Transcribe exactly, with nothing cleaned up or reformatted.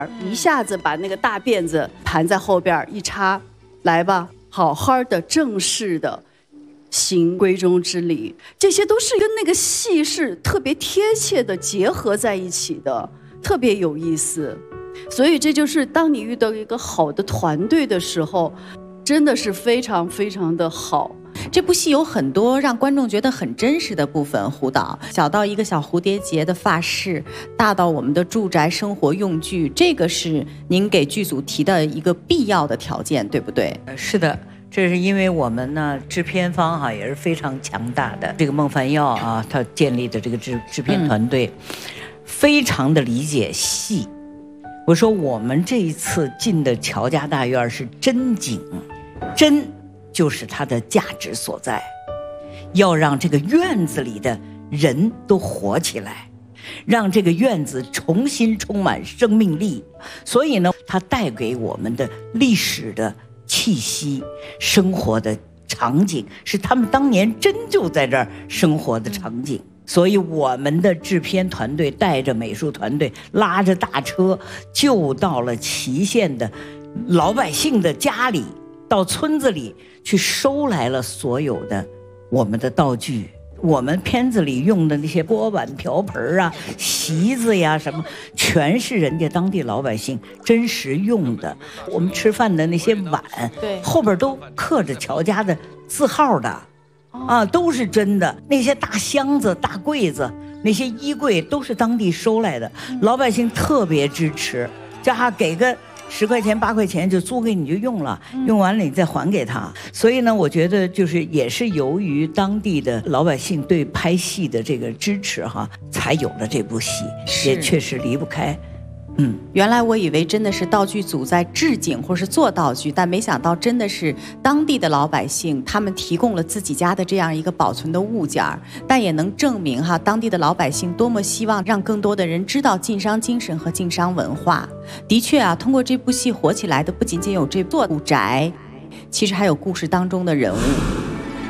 一下子把那个大辫子盘在后边一插，来吧，好好的正式的行闺中之礼，这些都是跟那个戏是特别贴切的结合在一起的，特别有意思。所以这就是当你遇到一个好的团队的时候，真的是非常非常的好。 这部戏有很多让观众觉得很真实的部分，胡导，小到一个小蝴蝶结的发饰，大到我们的住宅生活用具，这个是您给剧组提的一个必要的条件，对不对？ 是的，这是因为我们呢制片方哈、啊、也是非常强大的，这个孟凡耀啊他建立的这个制制片团队、嗯、非常的理解戏。我说我们这一次进的乔家大院是真景，真就是它的价值所在，要让这个院子里的人都活起来，让这个院子重新充满生命力。所以呢，它带给我们的历史的气息，生活的场景是他们当年真就在这儿生活的场景。所以我们的制片团队带着美术团队拉着大车就到了祁县的老百姓的家里，到村子里去收来了所有的我们的道具，我们片子里用的那些锅碗瓢盆啊、席子呀什么，全是人家当地老百姓真实用的。我们吃饭的那些碗，对，后边都刻着乔家的字号的，啊，都是真的。那些大箱子、大柜子，那些衣柜都是当地收来的，老百姓特别支持，这还给个十块钱八块钱就租给你就用了，用完了你再还给他。所以呢，我觉得就是也是由于当地的老百姓对拍戏的这个支持哈，才有了这部戏，也确实离不开。嗯， 原来我以为真的是道具组在置景或是做道具，但没想到真的是当地的老百姓，他们提供了自己家的这样一个保存的物件，但也能证明哈，当地的老百姓多么希望让更多的人知道晋商精神和晋商文化。的确啊，通过这部戏火起来的不仅仅有这座古宅，其实还有故事当中的人物。